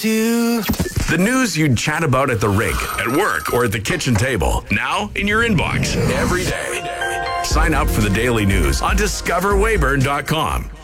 to... The news you'd chat about at the rink, at work, or at the kitchen table. Now in your inbox every day. Sign up for the daily news on discoverwayburn.com.